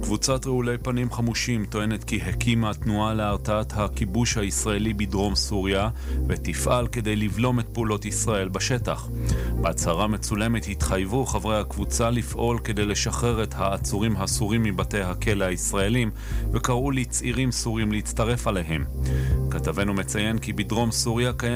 קבוצת רעולי פנים חמושים טוענת כי הקימה תנועה להרתעת הכיבוש הישראלי בדרום סוריה ותפעל כדי לבלום את פעולות ישראל בשטח. בהצהרה מצולמת התחייבו חברי הקבוצה לפעול כדי לשחרר את העצורים הסורים מבתי הכלא הישראלים וקראו לצעירים סורים להצטרף עליהם. כתבנו מציין כי בדרום סוריה קיים